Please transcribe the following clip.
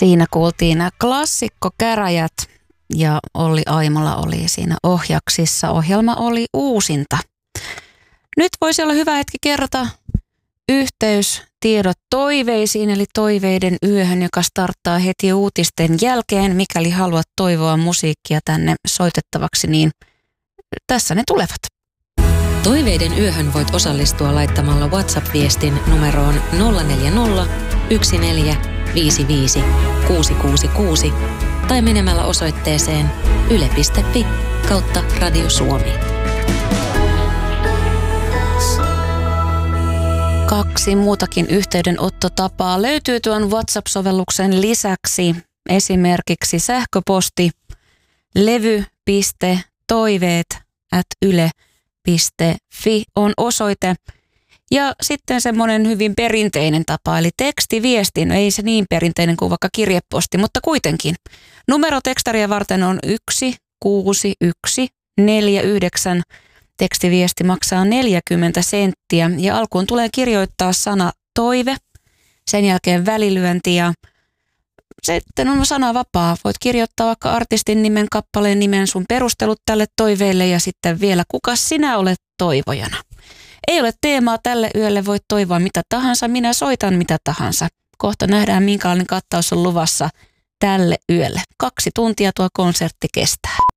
Siinä kuultiin nämä klassikkokäräjät ja Olli Aimola oli siinä ohjaksissa. Ohjelma oli uusinta. Nyt voisi olla hyvä hetki kerrata yhteystiedot toiveisiin, eli toiveiden yöhön, joka starttaa heti uutisten jälkeen. Mikäli haluat toivoa musiikkia tänne soitettavaksi, niin tässä ne tulevat. Toiveiden yöhön voit osallistua laittamalla WhatsApp-viestin numeroon 040 1455 666 tai menemällä osoitteeseen yle.fi/Radio Suomi. 2 muutakin yhteydenottotapaa löytyy tuon WhatsApp-sovelluksen lisäksi. Esimerkiksi sähköposti levy.toiveet@yle.fi on osoite. Ja sitten semmoinen hyvin perinteinen tapa, eli tekstiviesti. No ei se niin perinteinen kuin vaikka kirjeposti, mutta kuitenkin. Numero tekstaria varten on 16149. Tekstiviesti maksaa 40 senttiä ja alkuun tulee kirjoittaa sana toive, sen jälkeen välilyönti ja sitten on sana vapaa. Voit kirjoittaa vaikka artistin nimen, kappaleen nimen, sun perustelut tälle toiveelle ja sitten vielä kuka sinä olet toivojana. Ei ole teemaa tälle yölle, voit toivoa mitä tahansa, minä soitan mitä tahansa. Kohta nähdään minkälainen kattaus on luvassa tälle yölle. 2 tuntia tuo konsertti kestää.